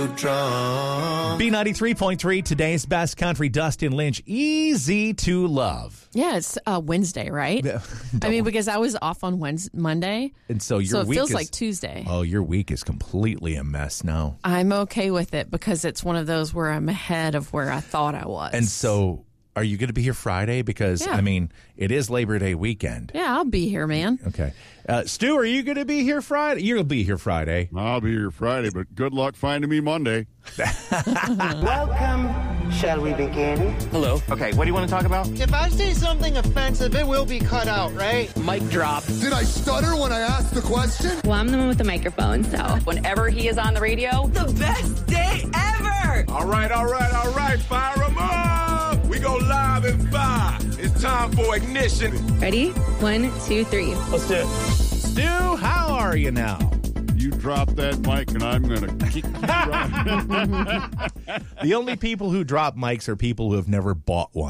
B93.3, today's best country, Dustin Lynch, Easy to Love. Yeah, it's Wednesday, right? I mean, because I was off on Monday. And so your it week feels is, like Tuesday. Oh, your week is completely a mess now. I'm okay with it because it's one of those where I'm ahead of where I thought I was. And so are you going to be here Friday? Because, Yeah. I mean, it is Labor Day weekend. Yeah, I'll be here, man. Okay. Stu, are you going to be here Friday? You'll be here Friday. I'll be here Friday, but good luck finding me Monday. Welcome. Shall we begin? Hello. Okay, what do you want to talk about? If I say something offensive, it will be cut out, right? Mic drop. Did I stutter when I asked the question? Well, I'm the one with the microphone, so. Whenever he is on the radio, the best day ever! All right, fire them up! We go live in 5. It's time for ignition. Ready? 1, 2, 3. Let's do it. Stu, how are you now? You drop that mic and I'm going to kick you right. The only people who drop mics are people who have never bought one.